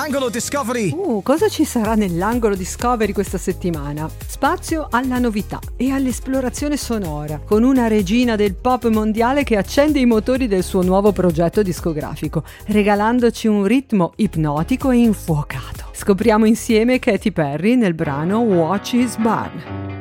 Angolo Discovery! Cosa ci sarà nell'Angolo Discovery questa settimana? Spazio alla novità e all'esplorazione sonora, con una regina del pop mondiale che accende i motori del suo nuovo progetto discografico, regalandoci un ritmo ipnotico e infuocato. Scopriamo insieme Katy Perry nel brano Watch Is Burn.